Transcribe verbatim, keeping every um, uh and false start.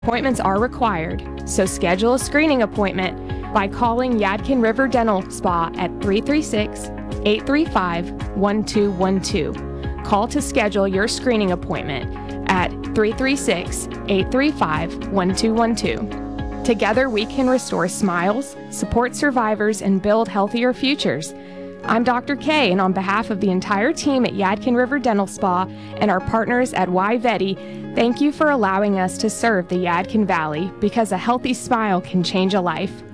Appointments are required, so schedule a screening appointment by calling Yadkin River Dental Spa at three three six, eight three five, one two one two. Call to schedule your screening appointment at three three six, eight three five, one two one two. Together we can restore smiles, support survivors, and build healthier futures. I'm Doctor K, and on behalf of the entire team at Yadkin River Dental Spa and our partners at Y-Veti, thank you for allowing us to serve the Yadkin Valley, because a healthy smile can change a life.